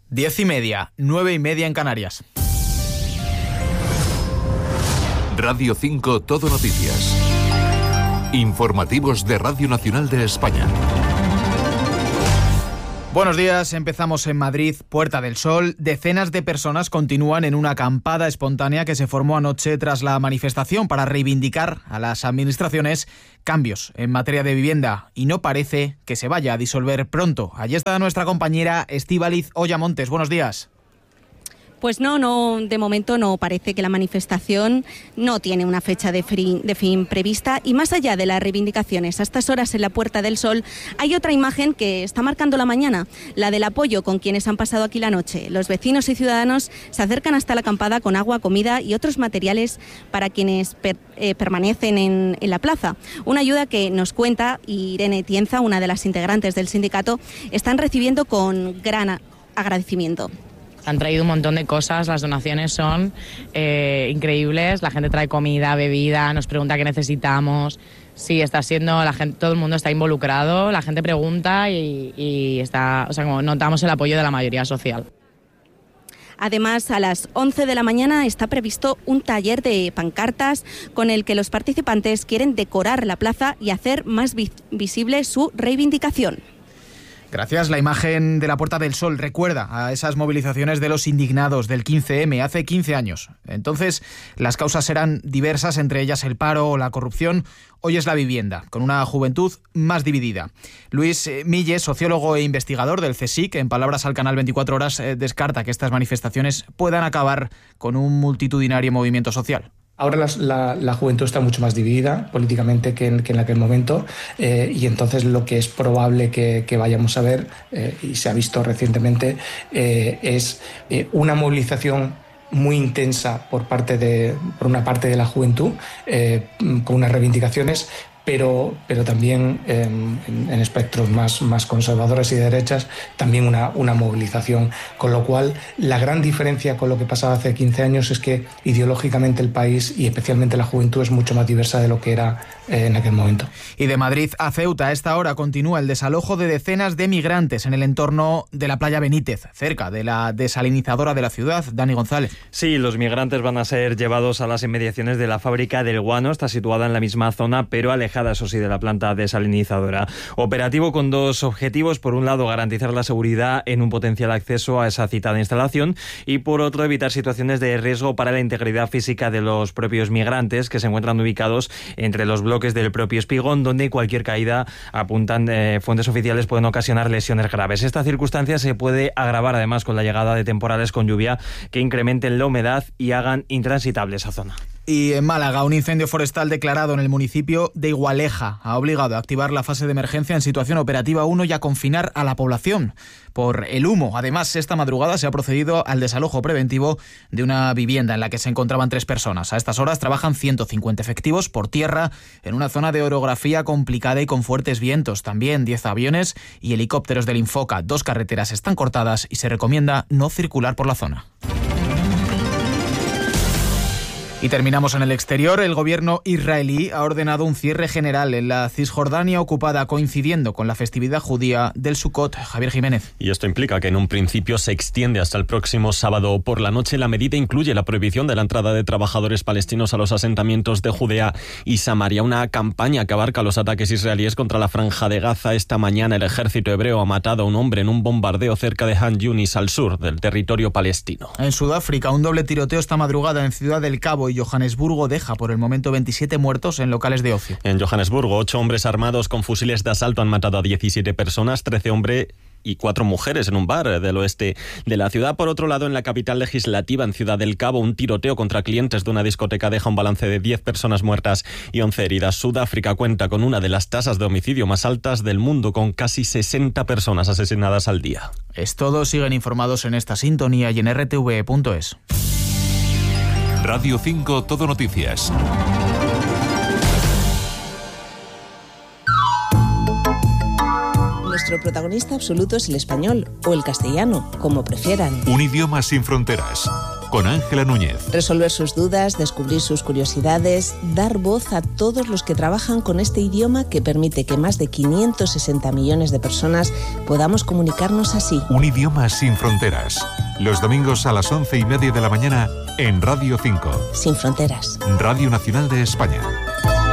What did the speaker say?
10:30, 9:30 en Canarias. Radio 5 Todo Noticias. Informativos de Radio Nacional de España. Buenos días, empezamos en Madrid, Puerta del Sol. Decenas de personas continúan en una acampada espontánea que se formó anoche tras la manifestación para reivindicar a las administraciones cambios en materia de vivienda, y no parece que se vaya a disolver pronto. Allí está nuestra compañera Estíbaliz Oyamontes. Buenos días. Pues no, de momento no parece que la manifestación no tiene una fecha de fin prevista, y más allá de las reivindicaciones a estas horas en la Puerta del Sol hay otra imagen que está marcando la mañana, la del apoyo con quienes han pasado aquí la noche. Los vecinos y ciudadanos se acercan hasta la acampada con agua, comida y otros materiales para quienes permanecen en la plaza. Una ayuda que, nos cuenta Irene Tienza, una de las integrantes del sindicato, están recibiendo con gran agradecimiento. Han traído un montón de cosas, las donaciones son increíbles, la gente trae comida, bebida, nos pregunta qué necesitamos. Sí, está siendo, la gente, todo el mundo está involucrado, la gente pregunta y está, o sea, como notamos el apoyo de la mayoría social. Además, a las 11 de la mañana está previsto un taller de pancartas con el que los participantes quieren decorar la plaza y hacer más visible su reivindicación. Gracias. La imagen de la Puerta del Sol recuerda a esas movilizaciones de los indignados del 15M hace 15 años. Entonces, las causas eran diversas, entre ellas el paro o la corrupción. Hoy es la vivienda, con una juventud más dividida. Luis Mille, sociólogo e investigador del CSIC, en palabras al canal 24 Horas, descarta que estas manifestaciones puedan acabar con un multitudinario movimiento social. Ahora la juventud está mucho más dividida políticamente que en aquel momento, y entonces lo que es probable que vayamos a ver, y se ha visto recientemente, es una movilización muy intensa por una parte de la juventud, con unas reivindicaciones, pero también en espectros más conservadores y de derechas, también una movilización. Con lo cual, la gran diferencia con lo que pasaba hace 15 años es que ideológicamente el país, y especialmente la juventud, es mucho más diversa de lo que era en aquel momento. Y de Madrid a Ceuta, a esta hora continúa el desalojo de decenas de migrantes en el entorno de la playa Benítez, cerca de la desalinizadora de la ciudad. Dani González. Sí, los migrantes van a ser llevados a las inmediaciones de la fábrica del Guano. Está situada en la misma zona, pero alejada, eso sí, de la planta desalinizadora. Operativo con dos objetivos: por un lado, garantizar la seguridad en un potencial acceso a esa citada instalación, y por otro, evitar situaciones de riesgo para la integridad física de los propios migrantes, que se encuentran ubicados entre los bloques del propio espigón, donde cualquier caída, apuntan fuentes oficiales, pueden ocasionar lesiones graves. Esta circunstancia se puede agravar además con la llegada de temporales con lluvia que incrementen la humedad y hagan intransitable esa zona. Y en Málaga, un incendio forestal declarado en el municipio de Igualeja ha obligado a activar la fase de emergencia en situación operativa 1 y a confinar a la población por el humo. Además, esta madrugada se ha procedido al desalojo preventivo de una vivienda en la que se encontraban 3 personas. A estas horas trabajan 150 efectivos por tierra en una zona de orografía complicada y con fuertes vientos. También 10 aviones y helicópteros del Infoca. 2 carreteras están cortadas y se recomienda no circular por la zona. Y terminamos en el exterior. El gobierno israelí ha ordenado un cierre general en la Cisjordania ocupada, coincidiendo con la festividad judía del Sukkot. Javier Jiménez. Y esto implica que en un principio se extiende hasta el próximo sábado por la noche. La medida incluye la prohibición de la entrada de trabajadores palestinos a los asentamientos de Judea y Samaria, una campaña que abarca los ataques israelíes contra la Franja de Gaza. Esta mañana el ejército hebreo ha matado a un hombre en un bombardeo cerca de Han Yunis, al sur del territorio palestino. En Sudáfrica, un doble tiroteo esta madrugada en Ciudad del Cabo y Johannesburgo deja por el momento 27 muertos en locales de ocio. En Johannesburgo, 8 hombres armados con fusiles de asalto han matado a 17 personas, 13 hombres y 4 mujeres en un bar del oeste de la ciudad. Por otro lado, en la capital legislativa, en Ciudad del Cabo, un tiroteo contra clientes de una discoteca deja un balance de 10 personas muertas y 11 heridas. Sudáfrica cuenta con una de las tasas de homicidio más altas del mundo, con casi 60 personas asesinadas al día. Es todo. Siguen informados en esta sintonía y en rtv.es. Radio 5 Todo Noticias. Nuestro protagonista absoluto es el español o el castellano, como prefieran. Un idioma sin fronteras. con Ángela Núñez. Resolver sus dudas, descubrir sus curiosidades, dar voz a todos los que trabajan con este idioma que permite que más de 560 millones de personas podamos comunicarnos así. Un idioma sin fronteras. Los domingos a las 11:30 de la mañana en Radio 5. Sin fronteras. Radio Nacional de España.